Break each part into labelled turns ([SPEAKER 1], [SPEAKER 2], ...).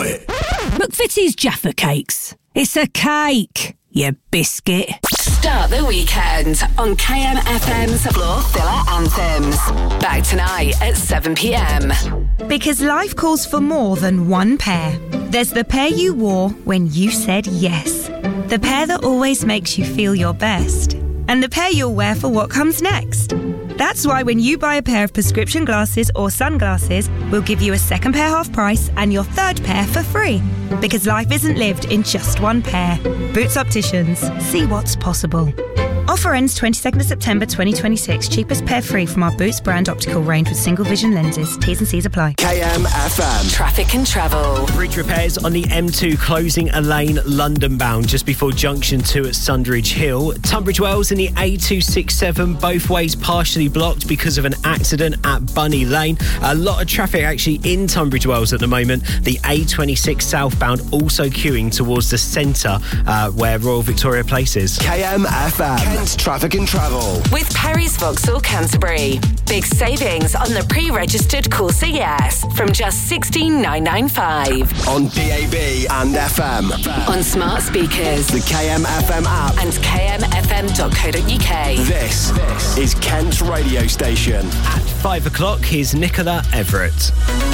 [SPEAKER 1] it.
[SPEAKER 2] McVitie's Jaffa Cakes. It's a cake, you biscuit.
[SPEAKER 3] Start the weekend on KMFM's Floor Filler Anthems. Back tonight at 7 p.m.
[SPEAKER 4] Because life calls for more than one pair. There's the pair you wore when you said yes. The pair that always makes you feel your best. And the pair you'll wear for what comes next. That's why when you buy a pair of prescription glasses or sunglasses, we'll give you a second pair half price and your third pair for free. Because life isn't lived in just one pair. Boots Opticians. See what's possible. Offer ends 22nd of September 2026. Cheapest pair free from our Boots brand optical range with single vision lenses. T's and C's apply.
[SPEAKER 1] KMFM.
[SPEAKER 3] Traffic and travel.
[SPEAKER 5] Bridge repairs on the M2 closing a lane London bound just before junction 2 at Sundridge Hill. Tunbridge Wells and the A267 both ways partially blocked because of an accident at Bunny Lane. A lot of traffic actually in Tunbridge Wells at the moment. The A26 southbound also queuing towards the centre where Royal Victoria Place is.
[SPEAKER 1] KMFM. Kent Traffic and Travel.
[SPEAKER 3] With Perry's Vauxhall Canterbury. Big savings on the pre-registered Corsa Yes from just $16,995.
[SPEAKER 1] On DAB and FM.
[SPEAKER 3] On smart speakers.
[SPEAKER 1] The KMFM app.
[SPEAKER 3] And kmfm.co.uk.
[SPEAKER 1] This is Kent's radio station.
[SPEAKER 5] At 5 o'clock, here's Nicola Everett.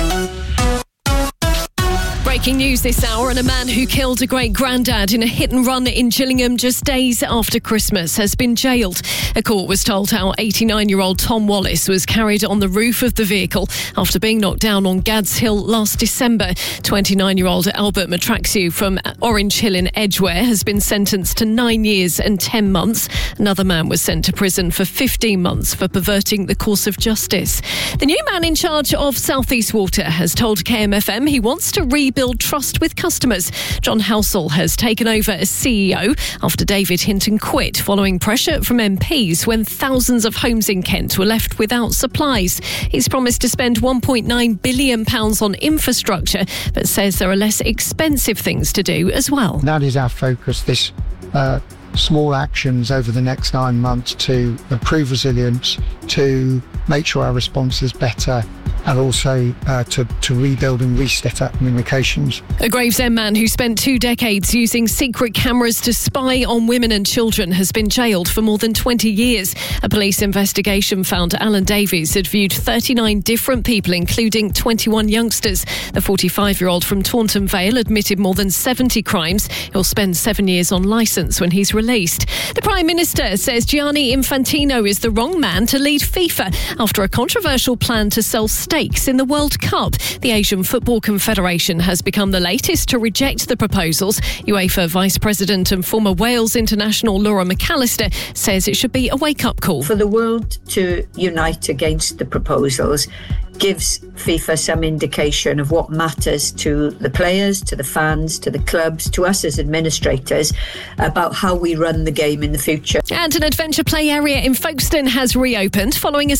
[SPEAKER 6] Breaking news this hour, and a man who killed a great-granddad in a hit-and-run in Gillingham just days after Christmas has been jailed. A court was told how 89-year-old Tom Wallace was carried on the roof of the vehicle after being knocked down on Gads Hill last December. 29-year-old Albert Matraxu from Orange Hill in Edgware has been sentenced to 9 years and 10 months. Another man was sent to prison for 15 months for perverting the course of justice. The new man in charge of South East Water has told KMFM he wants to rebuild trust with customers. John Housel has taken over as CEO after David Hinton quit following pressure from MPs when thousands of homes in Kent were left without supplies. He's promised to spend £1.9 billion on infrastructure, but says there are less expensive things to do as well.
[SPEAKER 7] That is our focus, this small actions over the next 9 months to improve resilience, to make sure our response is better, and also to rebuild and reset our communications.
[SPEAKER 6] A Gravesend man who spent 2 decades using secret cameras to spy on women and children has been jailed for more than 20 years. A police investigation found Alan Davies had viewed 39 different people, including 21 youngsters. The 45-year-old from Taunton Vale admitted more than 70 crimes. He'll spend 7 years on licence when he's released. The Prime Minister says Gianni Infantino is the wrong man to lead FIFA after a controversial plan to sell stakes in the World Cup. The Asian Football Confederation has become the latest to reject the proposals. UEFA Vice President and former Wales international Laura McAllister says it should be a wake-up call.
[SPEAKER 8] For the world to unite against the proposals gives FIFA some indication of what matters to the players, to the fans, to the clubs, to us as administrators about how we run the game in the future.
[SPEAKER 6] And an adventure play area in Folkestone has reopened following a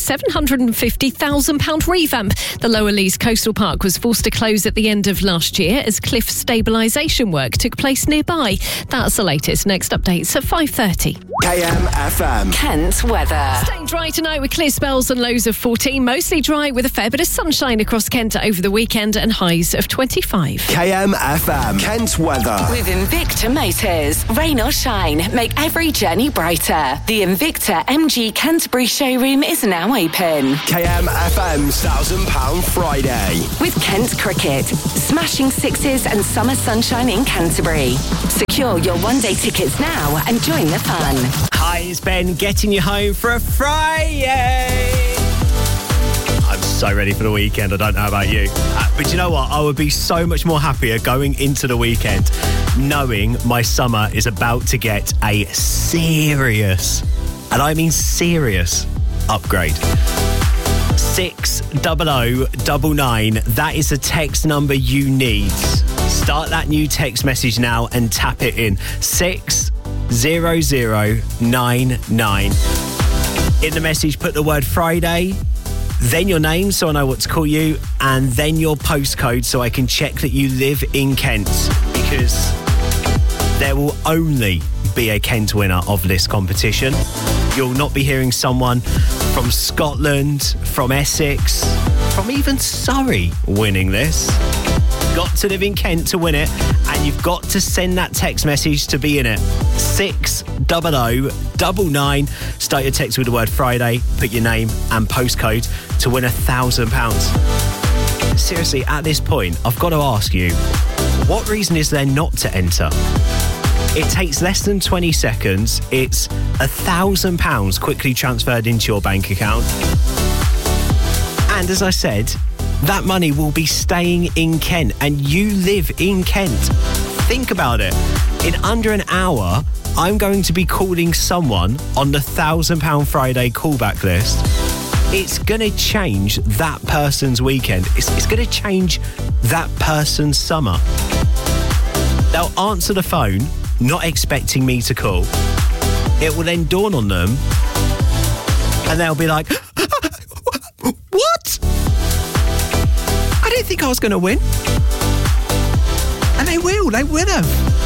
[SPEAKER 6] £750,000 revamp. The Lower Lees Coastal Park was forced to close at the end of last year as cliff stabilisation work took place nearby. That's the latest. Next updates at 5:30.
[SPEAKER 1] KMFM.
[SPEAKER 3] Kent weather.
[SPEAKER 6] Staying dry tonight with clear spells and lows of 14. Mostly dry with a fair bit of sunshine across Kent over the weekend and highs of 25.
[SPEAKER 1] KMFM. Kent weather.
[SPEAKER 3] With Invicta Motors. Rain or shine, make every journey brighter. The Invicta MG Canterbury showroom is now open.
[SPEAKER 1] KMFM's £1,000 Friday.
[SPEAKER 3] With Kent Cricket. Smashing sixes and summer sunshine in Canterbury. Secure your one-day tickets now and join the fun.
[SPEAKER 5] Hi, it's Ben getting you home for a Friday. I'm so ready for the weekend. I don't know about you. But you know what? I would be so much more happier going into the weekend knowing my summer is about to get a serious, and I mean serious, upgrade. 60099. That is the text number you need. Start that new text message now and tap it in. 60099. In the message, put the word Friday, then your name so I know what to call you, and then your postcode so I can check that you live in Kent, because there will only be a Kent winner of this competition. You'll not be hearing someone from Scotland, from Essex, from even Surrey winning this. You've got to live in Kent to win it, and you've got to send that text message to be in it. 60099. Start your text with the word Friday, put your name and postcode to win £1,000. Seriously, at this point, I've got to ask you, what reason is there not to enter? It takes less than 20 seconds. It's £1,000 quickly transferred into your bank account. And as I said, that money will be staying in Kent, and you live in Kent. Think about it. In under an hour, I'm going to be calling someone on the £1,000 Friday callback list. It's going to change that person's weekend. It's going to change that person's summer. They'll answer the phone, not expecting me to call. It will then dawn on them, and they'll be like, what? I didn't think I was going to win. And they will have.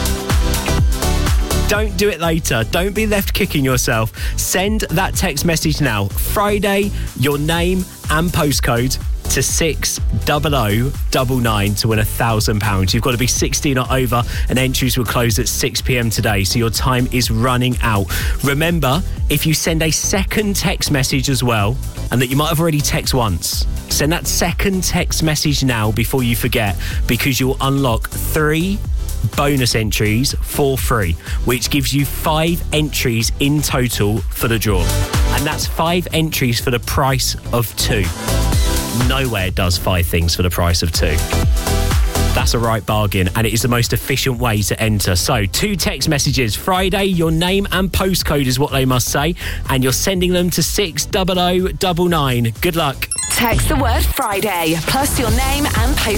[SPEAKER 5] Don't do it later. Don't be left kicking yourself. Send that text message now. Friday, your name and postcode to 60099 to win £1,000. You've got to be 16 or over, and entries will close at 6 p.m. today, so your time is running out. Remember, if you send a second text message as well, and that you might have already texted once, send that second text message now before you forget, because you'll unlock 3 bonus entries for free, which gives you 5 entries in total for the draw. And that's 5 entries for the price of 2. Nowhere does 5 things for the price of 2. That's a right bargain, and it is the most efficient way to enter. So 2 text messages. Friday, your name and postcode is what they must say, and you're sending them to 60099. Good luck.
[SPEAKER 3] Text the word Friday plus your name and postcode